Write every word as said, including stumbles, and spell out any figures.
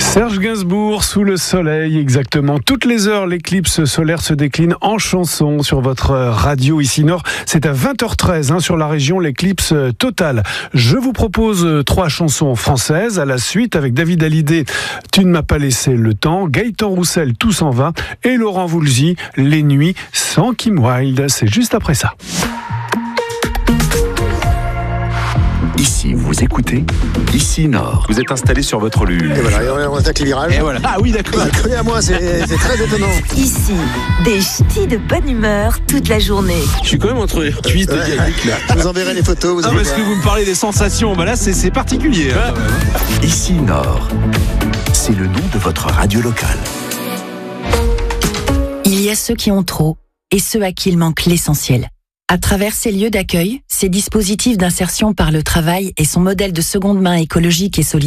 Serge Gainsbourg, sous le soleil, exactement. Toutes les heures, l'éclipse solaire se décline en chansons sur votre radio ici Nord. C'est à vingt heures treize hein, sur la région, l'éclipse totale. Je vous propose trois chansons françaises à la suite avec David Hallyday, Tu ne m'as pas laissé le temps, Gaëtan Roussel, Tout s'en va et Laurent Voulzy, Les nuits sans Kim Wilde. C'est juste après ça. Ici, vous écoutez Ici Nord. Vous êtes installé sur votre lune. Et voilà, et on attaque les virages. Et voilà. Ah oui, d'accord. Bah, connais à moi, c'est, c'est très étonnant. Ici, des ch'tis de bonne humeur toute la journée. Je suis quand même entre cuisses de dialecte là. Je vous enverrai les photos. Vous Ah, parce que vous me parlez des sensations, bah là c'est, c'est particulier. Hein. Ici Nord, c'est le nom de votre radio locale. Il y a ceux qui ont trop et ceux à qui il manque l'essentiel. À travers ces lieux d'accueil, ces dispositifs d'insertion par le travail et son modèle de seconde main écologique et solidaire,